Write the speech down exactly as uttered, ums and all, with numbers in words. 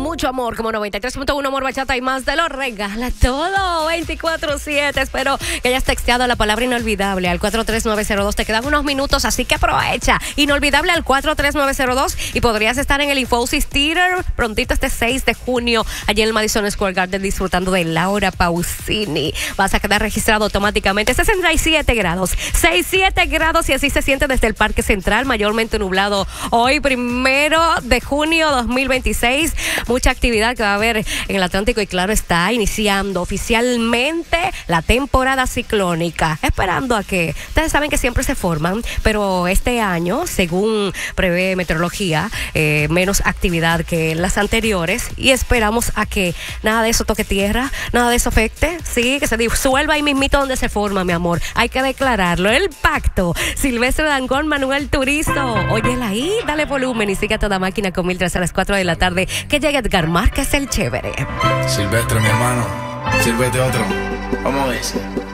mucho amor, como noventa y tres punto uno Amor Bachata y más, te lo regala todo veinticuatro siete. Espero que hayas texteado la palabra inolvidable al cuatro tres nueve cero dos. Te quedan unos minutos, así que aprovecha. Inolvidable al cuatro tres nueve cero dos y podrías estar en el Infosys Theater prontito este seis de junio, allí en el Madison Square Garden, disfrutando de Laura Pausini. Vas a quedar registrado automáticamente. sesenta y siete grados, sesenta y siete grados, y así se siente desde el Parque Central, mayormente nublado hoy, primero de junio dos mil veintiséis. Mucha actividad que va a haber en el Atlántico y claro, está iniciando oficialmente la temporada ciclónica, esperando a que, ustedes saben que siempre se forman, pero este año, según prevé meteorología, eh, menos actividad que las anteriores, y esperamos a que nada de eso toque tierra, nada de eso afecte, sí, que se disuelva ahí mismito donde se forma, mi amor. Hay que declararlo. El pacto. Silvestre Dangond, Manuel Turizo. Óyela ahí, dale volumen y sigue a toda máquina con Mildred a las cuatro de la tarde. Que llegue Edgar Márquez, el chévere. Silvestre, mi hermano. Sírvete otro. Vamos a ver.